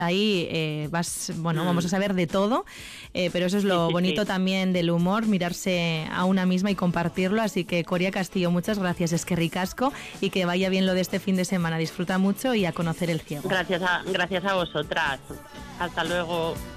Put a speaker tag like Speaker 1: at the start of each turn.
Speaker 1: ahí vamos a saber de todo, pero eso es lo bonito también del humor, mirarse a una misma y compartirlo. Así que Coria Castillo, muchas gracias, eskerrik asko, y que vaya bien lo de este fin de semana. Disfruta mucho y a conocer el ciego.
Speaker 2: Gracias a vosotras. Hasta luego.